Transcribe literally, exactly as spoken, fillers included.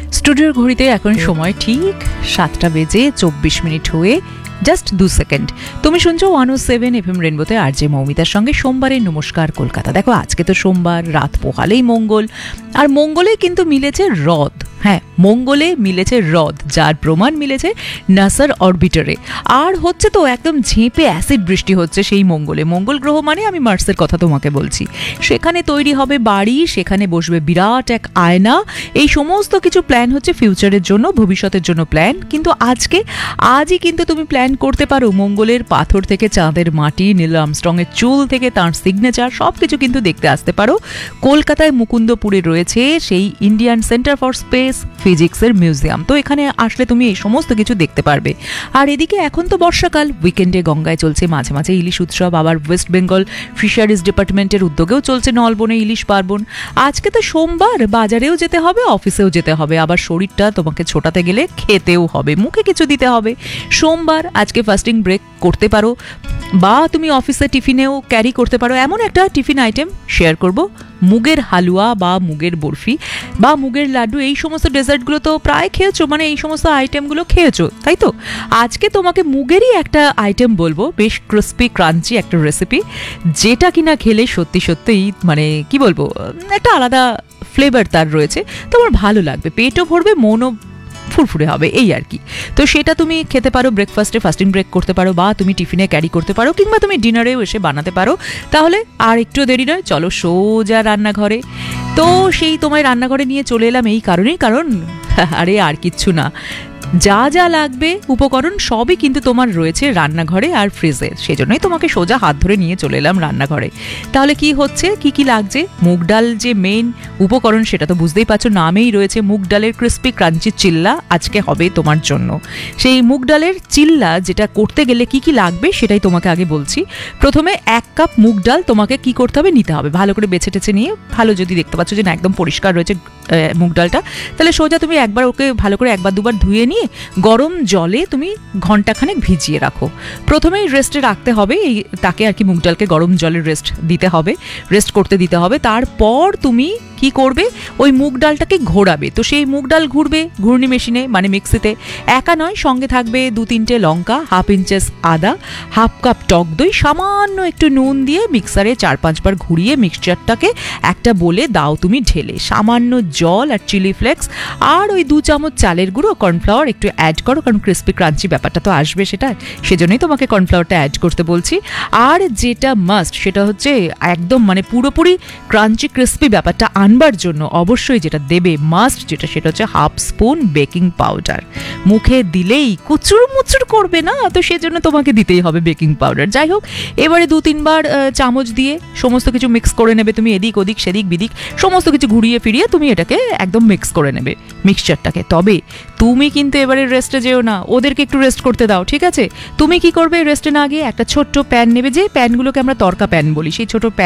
স্টুডিওর ঘড়িতে এখন সময় ঠিক সাতটা বেজে চব্বিশ মিনিট হয়ে জাস্ট দু সেকেন্ড। তুমি শুনছো ওয়ান ও সেভেন এফ এম রেনবোতে আর যে মৌমিতার সঙ্গে সোমবারের নমস্কার কলকাতা। দেখো আজকে তো সোমবার, রাত পোহালেই মঙ্গল, আর মঙ্গলে কিন্তু মিলেছে হ্রদ। হ্যাঁ, মঙ্গলে মিলেছে হ্রদ, যার প্রমাণ মিলেছে নাসার অরবিটারে। আর হচ্ছে তো একদম ঝেঁপে অ্যাসিড বৃষ্টি হচ্ছে সেই মঙ্গলে। মঙ্গল গ্রহ মানে আমি মার্সের কথা তোমাকে বলছি। সেখানে তৈরি হবে বাড়ি, সেখানে বসবে বিরাট এক আয়না। এই সমস্ত কিছু প্ল্যান হচ্ছে ফিউচারের জন্য, ভবিষ্যতের জন্য প্ল্যান। কিন্তু আজকে আজই কিন্তু তুমি প্ল্যান করতে পারো মঙ্গলের পাথর থেকে চাঁদের মাটি, নীল আর্মস্ট্রংয়ের চুল থেকে তার সিগনেচার, সব কিছু কিন্তু দেখতে আসতে পারো। কলকাতায় মুকুন্দপুরে রয়েছে সেই ইন্ডিয়ান সেন্টার ফর স্পেস ফিজিক্সের মিউজিয়াম। তো এখানে আসলে তুমি এই সমস্ত কিছু দেখতে পারবে। আর এদিকে এখন তো বর্ষাকাল, উইকেন্ডে গঙ্গায় চলছে মাঝে মাঝে ইলিশ উৎসব। আবার ওয়েস্ট বেঙ্গল ফিশারিজ ডিপার্টমেন্টের উদ্যোগেও চলছে নলবনে ইলিশ পার্বণ। আজকে তো সোমবার, বাজারেও যেতে হবে, অফিসেও যেতে হবে। আবার শরীরটা তোমাকে ছোটাতে গেলে খেতেও হবে, মুখে কিছু দিতে হবে। সোমবার আজকে ফাস্টিং ব্রেক করতে পারো, বা তুমি অফিসে টিফিনেও ক্যারি করতে পারো এমন একটা টিফিন আইটেম শেয়ার করব। মুগের হালুয়া বা মুগের বরফি বা মুগের লাড্ডু, এই সমস্ত ডেজার্টগুলো তো প্রায় খেয়েছো, মানে এই সমস্ত আইটেমগুলো খেয়েছো, তাই তো? আজকে তোমাকে মুগেরই একটা আইটেম বলবো, বেশ ক্রিস্পি ক্রাঞ্চি একটা রেসিপি, যেটা কিনা খেলে সত্যি সত্যিই মানে কি বলবো, একটা আলাদা ফ্লেভার তার রয়েছে। তোমার ভালো লাগবে, পেটও ভরবে, মনও ফুরফুরে হবে, এই আর কি। তো সেটা তুমি খেতে পারো, ব্রেকফাস্টে ফাস্টিং ব্রেক করতে পারো, বা তুমি টিফিনে ক্যারি করতে পারো, কিংবা তুমি ডিনারেও এসে বানাতে পারো। তাহলে আর একটু দেরি নয়, চলো সোজা রান্নাঘরে। তো সেই তোমায় রান্নাঘরে নিয়ে চলে এলাম এই কারণেই, কারণ আরে আর কিচ্ছু না, যা যা লাগবে উপকরণ সবই কিন্তু তোমার রয়েছে রান্নাঘরে আর ফ্রিজে। সেজন্যই তোমাকে সোজা হাত ধরে নিয়ে চলে এলাম রান্নাঘরে। তাহলে কি হচ্ছে, কি কি লাগছে? মুগ ডাল যে মেইন উপকরণ, সেটা তো বুঝতেই পারছো, নামেই রয়েছে মুগ ডালের ক্রিস্পি ক্রাঞ্চি চিল্লা আজকে হবে তোমার জন্য। সেই মুগ ডালের চিল্লা যেটা করতে গেলে কি কি লাগবে সেটাই তোমাকে আগে বলছি। প্রথমে এক কাপ মুগ ডাল তোমাকে কি করতে হবে, নিতে হবে ভালো করে বেছে টেছে নিয়ে। ভালো যদি দেখতে পাচ্ছ যে না একদম পরিষ্কার রয়েছে মুগ ডালটা, তাহলে সোজা তুমি একবার ওকে ভালো করে একবার দুবার ধুয়ে নিয়ে গরম জলে তুমি ঘন্টাখানেক ভিজিয়ে রাখো। প্রথমেই রেস্টে রাখতে হবে এই তাকে আর কি, মুগ ডালকে গরম জলে রেস্ট দিতে হবে, রেস্ট করতে দিতে হবে। তারপর তুমি কি করবে, ওই মুগ ডালটাকে ঘোরাবে। তো সেই মুগ ডাল ঘুরবে ঘূর্ণি মেশিনে, মানে মিক্সিতে। একা নয়, সঙ্গে থাকবে দু তিনটে লঙ্কা, হাফ ইঞ্চেস আদা, হাফ কাপ টক দই, সামান্য একটু নুন দিয়ে মিক্সারে চার পাঁচবার ঘুরিয়ে মিক্সচারটাকে একটা বলে দাও তুমি ঢেলে। সামান্য জল আর চিলি ফ্লেক্স আর ওই দু চামচ চালের গুঁড়ো, কর্নফ্লাওয়ার একটু অ্যাড করো, কারণ ক্রিস্পি ক্রাঞ্চি ব্যাপারটা তো আসবে সেটা, সেজন্যই তোমাকে কর্নফ্লাওয়ারটা অ্যাড করতে বলছি। আর যেটা মাস্ট সেটা হচ্ছে একদম মানে পুরোপুরি ক্রাঞ্চি ক্রিস্পি ব্যাপারটা আনবার জন্য অবশ্যই যেটা দেবে মাস্ট, যেটা সেটা হচ্ছে হাফ স্পুন বেকিং পাউডার। মুখে দিলেই কুচুর মুচুর করবে না, তো সেজন্য তোমাকে দিতেই হবে বেকিং পাউডার। যাই হোক, এবারে দু তিনবার চামচ দিয়ে সমস্ত কিছু মিক্স করে নেবে তুমি, এদিক ওদিক সেদিক বিদিক সমস্ত কিছু ঘুরিয়ে ফিরিয়ে তুমি এটাকে একদম মিক্স করে নেবে মিক্সচারটাকে। তবে তুমি কিন্তু এবারে রেস্টে যেও না, ওদেরকে একটু রেস্ট করতে দাও, ঠিক আছে? তুমি কি করবে, রেস্টে না গিয়ে একটা ছোট্ট প্যান নেবে, যে প্যানগুলোকে আমরা তরকা প্যান বলি, সেই ছোট প্যান